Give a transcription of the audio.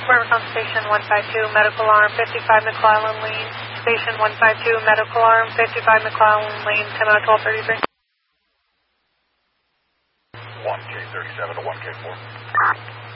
Service on Station 152, medical arm 55 McClellan Lane. Station 152, medical arm 55 McClellan Lane, 10 out of 1233. 1K37 to 1K4.